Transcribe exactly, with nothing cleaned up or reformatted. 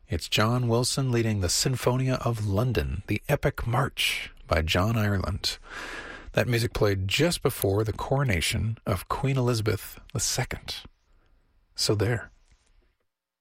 It's John Wilson leading the Sinfonia of London, the Epic March by John Ireland. That music played just before the coronation of Queen Elizabeth the Second. So there.